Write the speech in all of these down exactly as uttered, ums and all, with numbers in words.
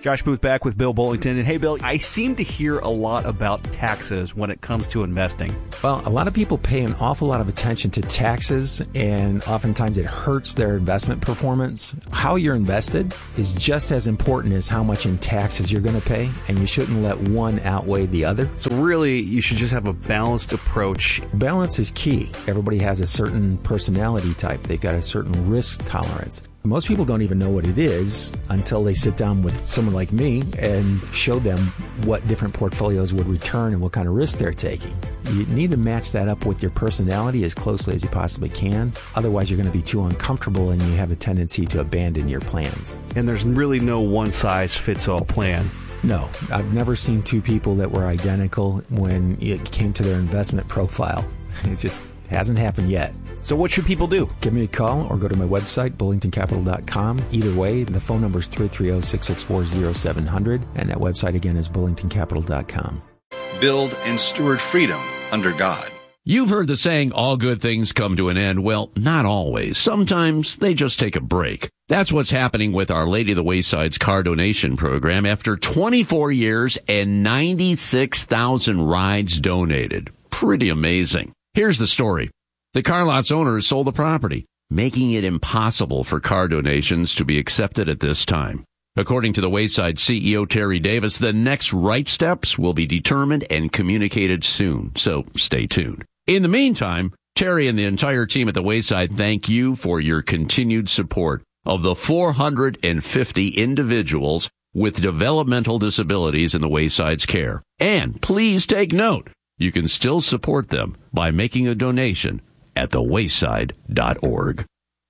Josh Booth back with Bill Bullington. And hey, Bill, I seem to hear a lot about taxes when it comes to investing. Well, a lot of people pay an awful lot of attention to taxes, and oftentimes it hurts their investment performance. How you're invested is just as important as how much in taxes you're going to pay, and you shouldn't let one outweigh the other. So really, you should just have a balanced approach. Balance is key. Everybody has a certain personality type. They've got a certain risk tolerance. Most people don't even know what it is until they sit down with someone like me and show them what different portfolios would return and what kind of risk they're taking. You need to match that up with your personality as closely as you possibly can. Otherwise, you're going to be too uncomfortable and you have a tendency to abandon your plans. And there's really no one-size-fits-all plan. No, I've never seen two people that were identical when it came to their investment profile. It just hasn't happened yet. So what should people do? Give me a call or go to my website, bullington capital dot com. Either way, the phone number is three three zero, six six four, zero seven zero zero, and that website again is bullington capital dot com. Build and steward freedom under God. You've heard the saying, all good things come to an end. Well, not always. Sometimes they just take a break. That's what's happening with Our Lady of the Wayside's car donation program after twenty-four years and ninety-six thousand rides donated. Pretty amazing. Here's the story. The car lot's owners sold the property, making it impossible for car donations to be accepted at this time. According to the Wayside C E O, Terry Davis, the next right steps will be determined and communicated soon, so stay tuned. In the meantime, Terry and the entire team at the Wayside thank you for your continued support of the four hundred fifty individuals with developmental disabilities in the Wayside's care. And please take note, you can still support them by making a donation at the wayside dot org.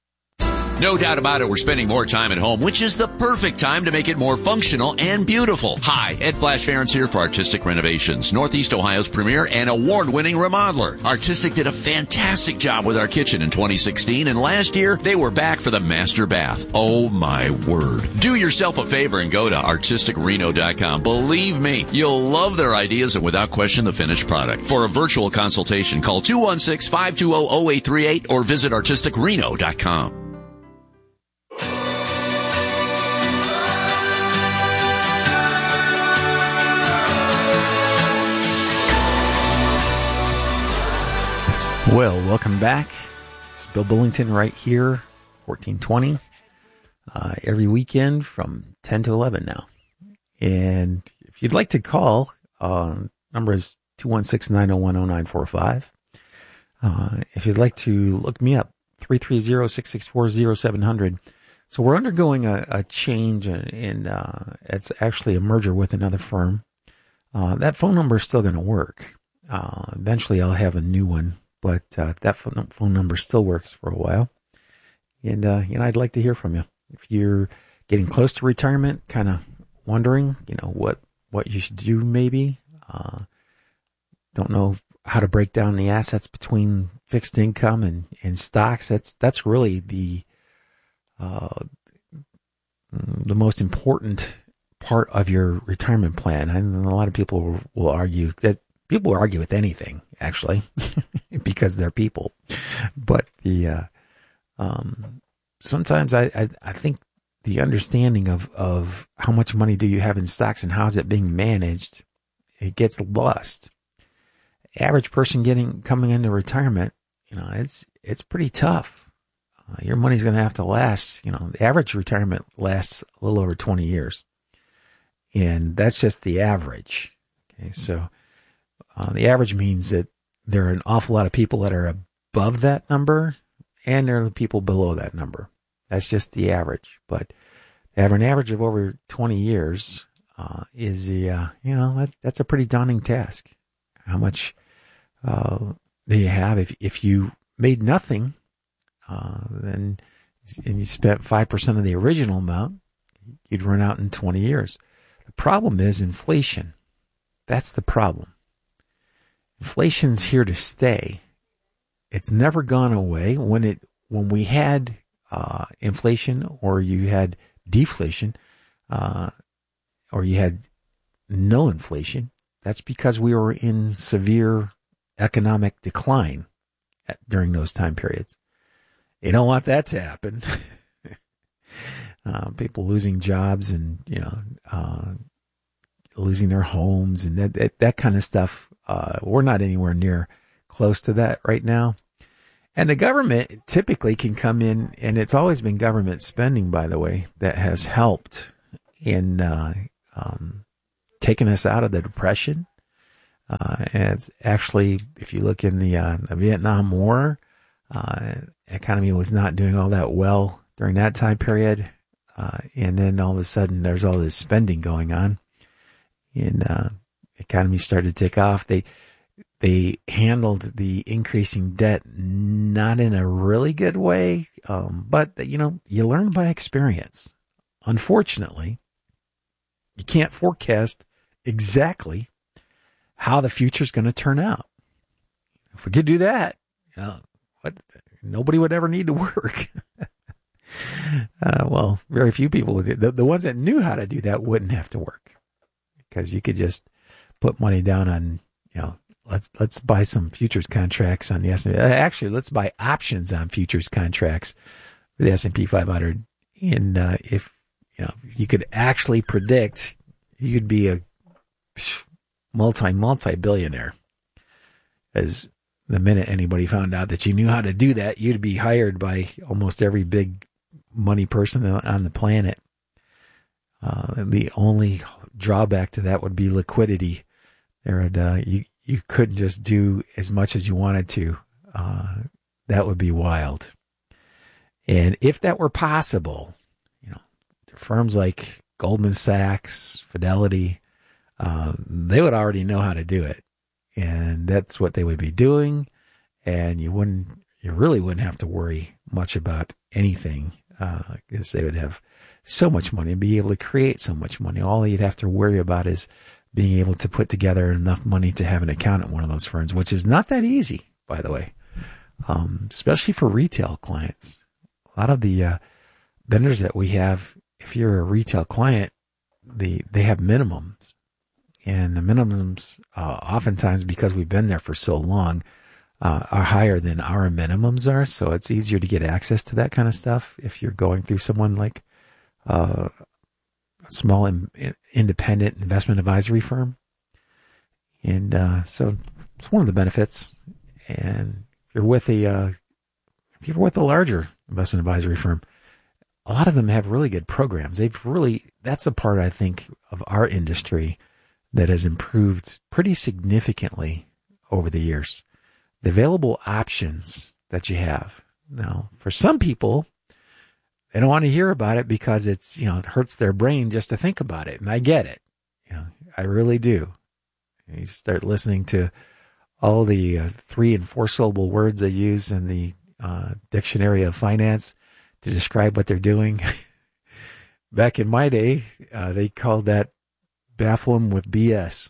No doubt about it, we're spending more time at home, which is the perfect time to make it more functional and beautiful. Hi, Ed Flash Ferentz here for Artistic Renovations, Northeast Ohio's premier and award-winning remodeler. Artistic did a fantastic job with our kitchen in twenty sixteen, and last year, they were back for the master bath. Oh, my word. Do yourself a favor and go to artistic reno dot com. Believe me, you'll love their ideas and without question the finished product. For a virtual consultation, call two one six, five two zero, zero eight three eight or visit artistic reno dot com. Well, welcome back. It's Bill Bullington right here, fourteen twenty, uh, every weekend from ten to eleven now. And if you'd like to call, uh, number is two one six, nine zero one, zero nine four five. Uh, if you'd like to look me up, three three zero, six six four, zero seven zero zero. So we're undergoing a, a change, in, in uh, it's actually a merger with another firm. Uh, that phone number is still going to work. Uh, eventually I'll have a new one. But uh, that phone number still works for a while. And, uh, you know, I'd like to hear from you. If you're getting close to retirement, kind of wondering, you know, what, what you should do maybe. Uh, don't know how to break down the assets between fixed income and, and stocks. That's that's really the uh, the most important part of your retirement plan. And a lot of people will, will argue that people will argue with anything, actually, because they're people. But the uh, um, sometimes I, I I think the understanding of of how much money do you have in stocks and how is it being managed, it gets lost. Average person getting coming into retirement, you know, it's it's pretty tough. Uh, your money's going to have to last. You know, the average retirement lasts a little over twenty years, and that's just the average. Okay, so. Uh, the average means that there are an awful lot of people that are above that number, and there are people below that number. That's just the average. But to have an average of over twenty years uh, is, uh, you know, that, that's a pretty daunting task. How much uh, do you have? If if you made nothing, uh, then and you spent five percent of the original amount, you'd run out in twenty years. The problem is inflation. That's the problem. Inflation's here to stay. It's never gone away. When it when we had uh, inflation, or you had deflation, uh, or you had no inflation, that's because we were in severe economic decline at, during those time periods. You don't want that to happen. uh, people losing jobs and, you know, uh, losing their homes and that, that, that kind of stuff. Uh, we're not anywhere near close to that right now. And the government typically can come in, and it's always been government spending, by the way, that has helped in uh, um, taking us out of the Depression. Uh, and it's actually, if you look in the, uh, the Vietnam War, uh, economy was not doing all that well during that time period. Uh, and then all of a sudden there's all this spending going on, and uh, economy started to take off. They, They handled the increasing debt not in a really good way, um, but, you know, you learn by experience. Unfortunately, you can't forecast exactly how the future is going to turn out. If we could do that, you know, what, nobody would ever need to work. uh, well, very few people would. The, the ones that knew how to do that wouldn't have to work, because you could just put money down on, you know, Let's let's buy some futures contracts on the S and P. Actually, let's buy options on futures contracts for the S and P five hundred. And uh, if you know, if you could actually predict, you could be a multi multi billionaire. As the minute anybody found out that you knew how to do that, you'd be hired by almost every big money person on the planet. Uh, the only drawback to that would be liquidity. There, would uh, you. You couldn't just do as much as you wanted to. Uh, that would be wild. And if that were possible, you know, firms like Goldman Sachs, Fidelity, um, they would already know how to do it. And that's what they would be doing. And you wouldn't, you really wouldn't have to worry much about anything, uh, because they would have so much money and be able to create so much money. All you'd have to worry about is being able to put together enough money to have an account at one of those firms, which is not that easy, by the way, um, especially for retail clients. A lot of the uh, vendors that we have, if you're a retail client, the they have minimums. And the minimums, uh, oftentimes, because we've been there for so long, uh, are higher than our minimums are. So it's easier to get access to that kind of stuff if you're going through someone like uh small in, independent investment advisory firm. And uh, so it's one of the benefits. And if you're with a, uh, if you're with a larger investment advisory firm, a lot of them have really good programs. They've really, that's a part, I think, of our industry that has improved pretty significantly over the years. The available options that you have. Now, for some people, they don't want to hear about it because it's, you know, it hurts their brain just to think about it. And I get it. You know, I really do. You start listening to all the uh, three and four syllable words they use in the uh, dictionary of finance to describe what they're doing. Back in my day, uh, they called that baffle them with B S.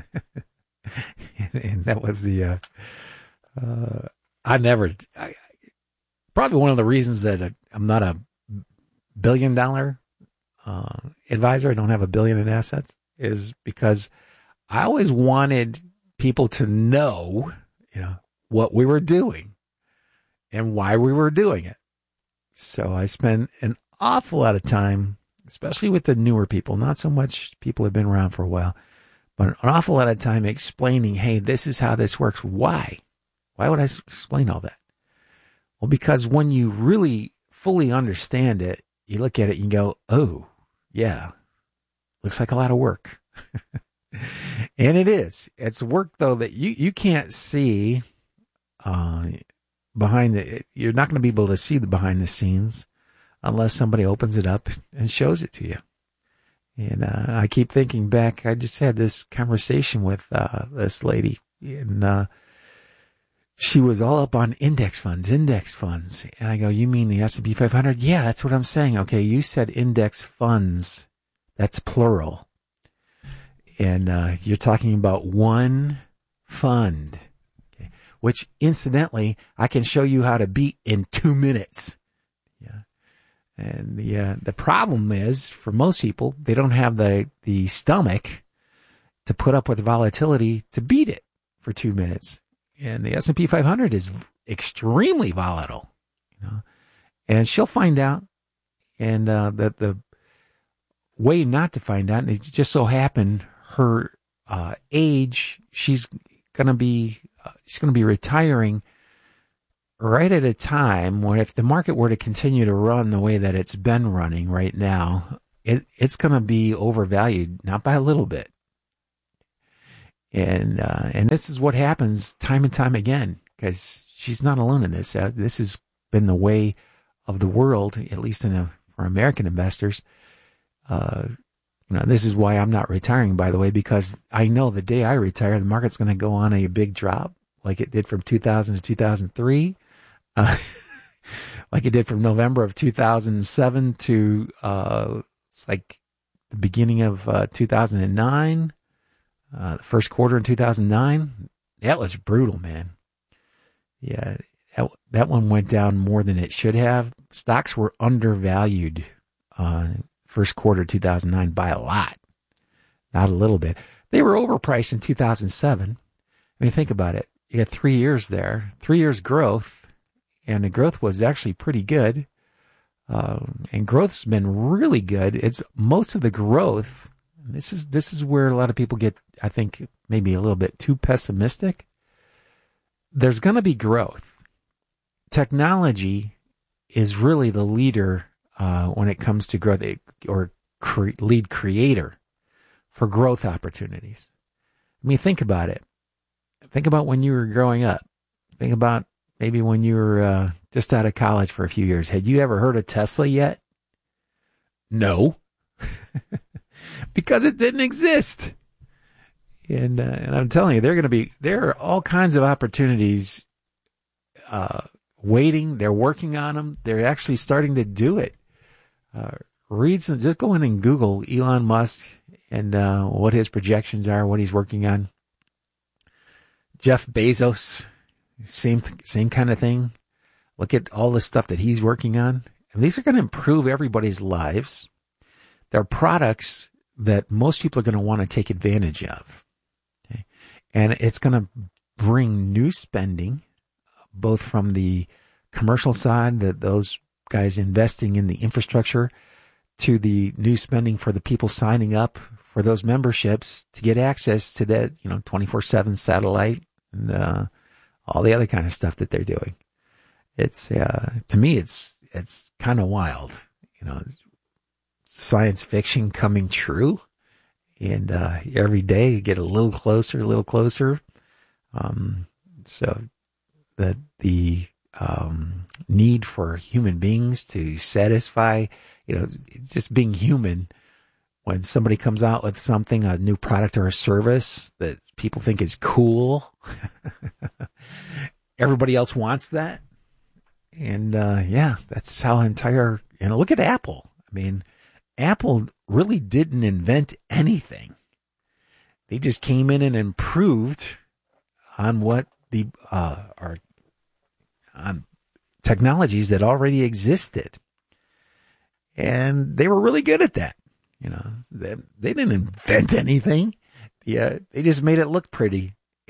and, and that was the, uh, uh, I never, I, probably one of the reasons that I, I'm not a billion dollar uh, advisor, I don't have a billion in assets, is because I always wanted people to know, you know, what we were doing and why we were doing it. So I spend an awful lot of time, especially with the newer people, not so much people who have been around for a while, but an awful lot of time explaining, hey, this is how this works. Why? Why would I explain all that? Well, because when you really fully understand it, you look at it and you go, oh, yeah, looks like a lot of work. And it is. It's work, though, that you, you can't see uh, behind the, you're not going to be able to see the behind the scenes unless somebody opens it up and shows it to you. And uh, I keep thinking back, I just had this conversation with uh, this lady, and uh, she was all up on index funds, index funds. And I go, you mean the S and P five hundred? Yeah, that's what I'm saying. Okay, you said index funds. That's plural. And uh, you're talking about one fund, okay, which incidentally, I can show you how to beat in two minutes. Yeah. And the uh, the problem is, for most people, they don't have the, the stomach to put up with volatility to beat it for two minutes. And the S and P five hundred is extremely volatile, you know. And she'll find out, And uh, that the way not to find out, and it just so happened her uh, age, she's going to be uh, she's going to be retiring right at a time when if the market were to continue to run the way that it's been running right now, it, it's going to be overvalued, not by a little bit. And uh, and this is what happens time and time again, because she's not alone in this. Uh, this has been the way of the world, at least in a, for American investors. Uh, you know, this is why I'm not retiring, by the way, because I know the day I retire, the market's going to go on a big drop, like it did from two thousand to two thousand three, uh, like it did from November of two thousand seven to uh, it's like the beginning of uh, two thousand nine. Uh, the first quarter in two thousand nine, that was brutal, man. Yeah, that, that one went down more than it should have. Stocks were undervalued uh, first quarter two thousand nine by a lot, not a little bit. They were overpriced in two thousand seven. I mean, think about it. You had three years there, three years growth, and the growth was actually pretty good. Uh, and growth's been really good. It's most of the growth. This is this is where a lot of people get, I think, maybe a little bit too pessimistic. There's going to be growth. Technology is really the leader uh, when it comes to growth, or cre- lead creator for growth opportunities. I mean, think about it. Think about when you were growing up. Think about maybe when you were uh, just out of college for a few years. Had you ever heard of Tesla yet? No. Because it didn't exist. And, uh, and I'm telling you, they're going to be, there are all kinds of opportunities uh, waiting. They're working on them. They're actually starting to do it. Uh, read some, just go in and Google Elon Musk and uh, what his projections are, what he's working on. Jeff Bezos, same same kind of thing. Look at all the stuff that he's working on. And these are going to improve everybody's lives. They're products that most people are going to want to take advantage of. Okay? And it's going to bring new spending, both from the commercial side, that those guys investing in the infrastructure, to the new spending for the people signing up for those memberships to get access to that, you know, twenty-four seven satellite and uh, all the other kind of stuff that they're doing. It's, uh, to me, it's, it's kind of wild, you know, science fiction coming true. And, uh, every day you get a little closer, a little closer. Um, so that the, um, need for human beings to satisfy, you know, just being human. When somebody comes out with something, a new product or a service that people think is cool, everybody else wants that. And, uh, yeah, that's how entire, you know, look at Apple. I mean, Apple really didn't invent anything. They just came in and improved on what the, uh, are, on technologies that already existed. And they were really good at that. You know, they, they didn't invent anything. Yeah, they just made it look pretty.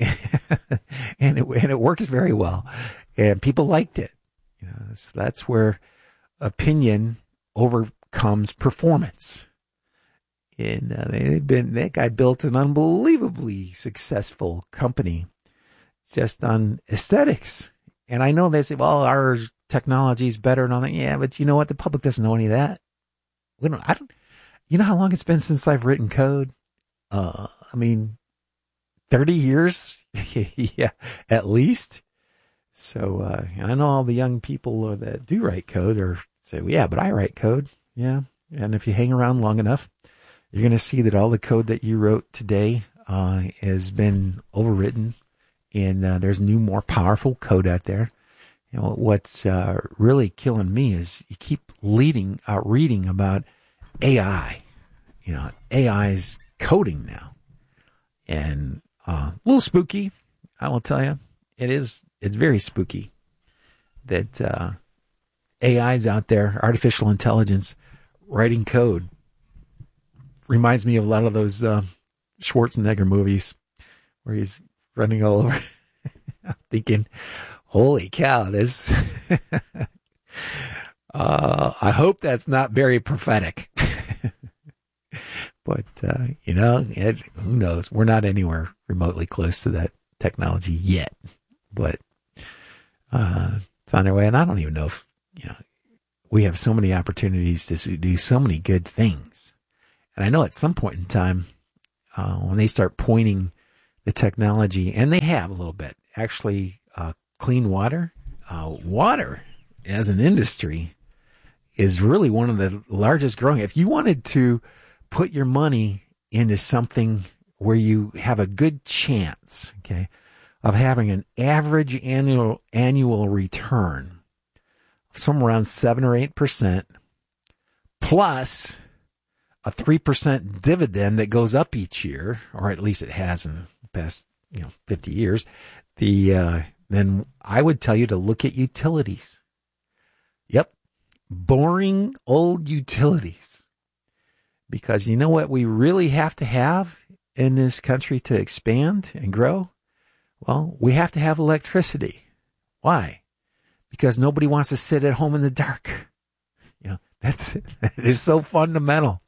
and it, and it works very well. And people liked it. You know, so that's where opinion overcomes performance. And uh, they've been, that guy built an unbelievably successful company just on aesthetics. And I know they say, well, our technology is better and all that. Yeah, but you know what? The public doesn't know any of that. We don't, I don't, you know how long it's been since I've written code? Uh, I mean, thirty years? Yeah, at least. So, uh, and I know all the young people that do write code or say, well, yeah, but I write code. Yeah. And if you hang around long enough, you're going to see that all the code that you wrote today, uh, has been overwritten, and, uh, there's new, more powerful code out there. You know, what's, uh, really killing me is you keep leading, uh, reading about A I. You know, A I is coding now. And, uh, a little spooky, I will tell you. It is, it's very spooky that, uh, A I's out there, artificial intelligence, writing code. Reminds me of a lot of those, uh, Schwarzenegger movies where he's running all over. I'm thinking, holy cow, this, Uh, I hope that's not very prophetic. But, uh, you know, it, who knows? We're not anywhere remotely close to that technology yet. But uh, it's on our way. And I don't even know if, you know, we have so many opportunities to do so many good things. And I know at some point in time, uh, when they start pointing the technology, and they have a little bit, actually, uh, clean water, uh, water as an industry is really one of the largest growing. If you wanted to put your money into something where you have a good chance, okay, of having an average annual annual return of somewhere around seven or eight percent, plus a three percent dividend that goes up each year, or at least it has in the past, you know, fifty years, the uh, then I would tell you to look at utilities. Yep, boring old utilities. Because you know what we really have to have in this country to expand and grow? Well, we have to have electricity. Why? Because nobody wants to sit at home in the dark. You know, that's, it is so fundamental.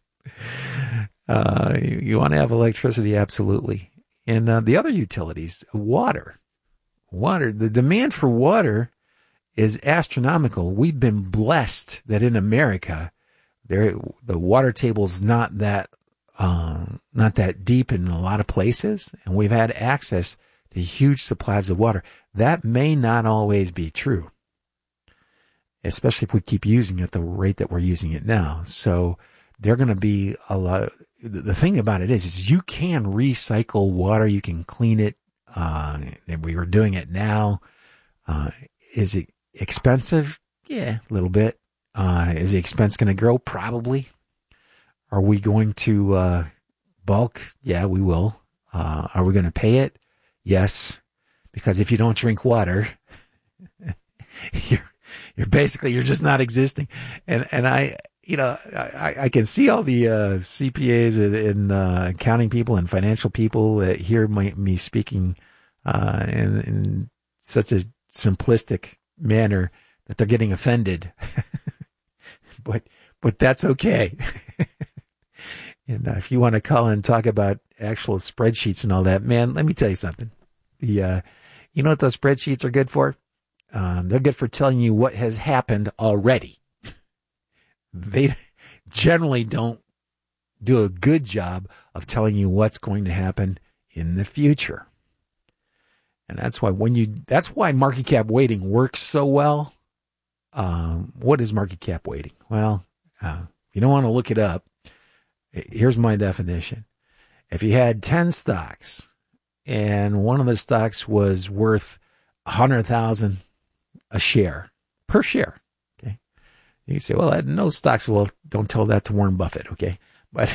Uh, you, you want to have electricity, absolutely. And uh, the other utilities, water. Water, the demand for water is astronomical. We've been blessed that in America, There, the water table's not that, um, not that deep in a lot of places, and we've had access to huge supplies of water. That may not always be true, especially if we keep using it at the rate that we're using it now. So they're going to be a lot. The thing about it is, is you can recycle water. You can clean it. Uh, and we are doing it now. Uh, is it expensive? Yeah, a little bit. Uh, is the expense going to grow? Probably. Are we going to uh, bulk? Yeah, we will. Uh, are we going to pay it? Yes, because if you don't drink water, you're you're basically you're just not existing. And and I you know I, I can see all the uh, C P As and, and uh, accounting people and financial people that hear my, me speaking uh, in, in such a simplistic manner that they're getting offended. But but that's okay. And uh, if you want to call and talk about actual spreadsheets and all that, man, let me tell you something. The uh, you know what those spreadsheets are good for? Um, they're good for telling you what has happened already. They generally don't do a good job of telling you what's going to happen in the future. And that's why when you that's why market cap weighting works so well. Um, what is market cap weighting? Well, uh, if you don't want to look it up, here's my definition. If you had ten stocks and one of the stocks was worth one hundred thousand dollars a share, per share, okay? You can say, well, I had no stocks. Well, don't tell that to Warren Buffett, okay? But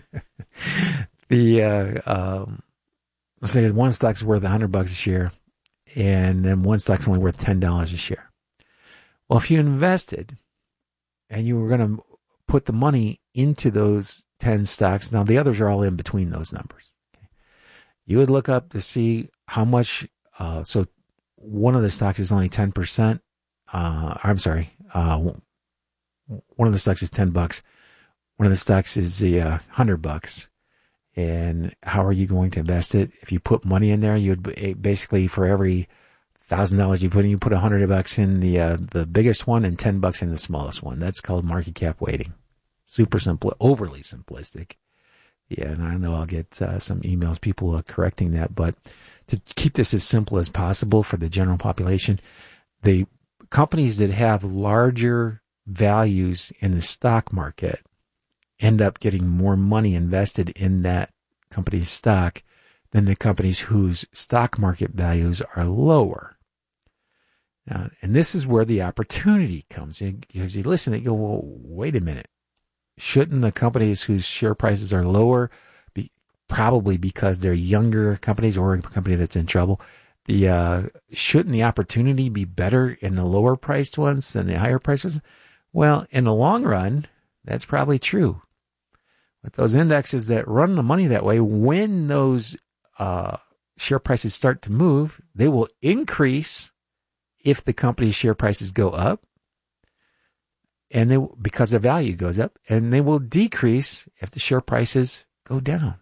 the, uh, um, let's say one stock's worth one hundred bucks a share and then one stock's only worth ten dollars a share. Well, if you invested and you were going to put the money into those ten stocks, now the others are all in between those numbers. Okay. You would look up to see how much, uh, so one of the stocks is only ten percent. Uh, I'm sorry. Uh, one of the stocks is ten bucks. One of the stocks is the, uh, one hundred bucks. And how are you going to invest it? If you put money in there, you'd basically, for every thousand dollars you put in, you put a hundred bucks in the uh, the biggest one and ten bucks in the smallest one. That's called market cap weighting. Super simple, overly simplistic. Yeah, and I know I'll get uh, some emails, people uh, correcting that, but to keep this as simple as possible for the general population, the companies that have larger values in the stock market end up getting more money invested in that company's stock than the companies whose stock market values are lower. Now, and this is where the opportunity comes in, because you listen and you go, well, wait a minute. Shouldn't the companies whose share prices are lower, be probably because they're younger companies or a company that's in trouble, the uh, shouldn't the opportunity be better in the lower priced ones than the higher priced ones? Well, in the long run, that's probably true. But those indexes that run the money that way, when those uh, share prices start to move, they will increase if the company's share prices go up. and they, because their value goes up, and they will decrease if the share prices go down.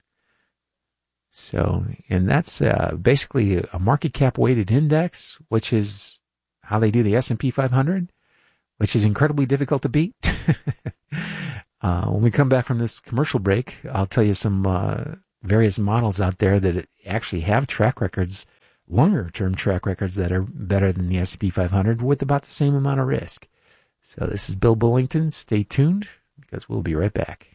So, and that's uh, basically a market cap weighted index, which is how they do the S and P five hundred, which is incredibly difficult to beat. uh, when we come back from this commercial break, I'll tell you some uh, various models out there that actually have track records, longer term track records that are better than the S and P five hundred with about the same amount of risk. So this is Bill Bullington. Stay tuned because we'll be right back.